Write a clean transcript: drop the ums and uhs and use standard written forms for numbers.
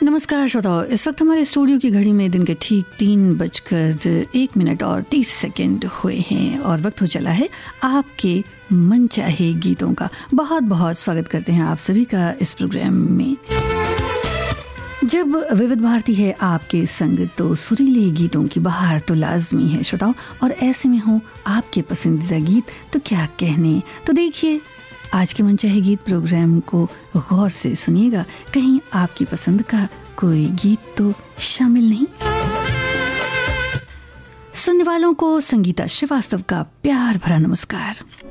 नमस्कार श्रोताओं, इस वक्त हमारे स्टूडियो की घड़ी में दिन के ठीक 3:01 और 30 हुए हैं और वक्त हो चला है आपके मनचाहे गीतों का। बहुत बहुत स्वागत करते हैं आप सभी का इस प्रोग्राम में। जब विविध भारती है आपके संग तो सुरीले गीतों की बहार तो लाजमी है श्रोताओं, और ऐसे में हो आपके पसंदीदा गीत तो क्या कहने। तो देखिए आज के मनचाहे गीत प्रोग्राम को गौर से सुनिएगा, कहीं आपकी पसंद का कोई गीत तो शामिल नहीं। सुनने वालों को संगीता श्रीवास्तव का प्यार भरा नमस्कार।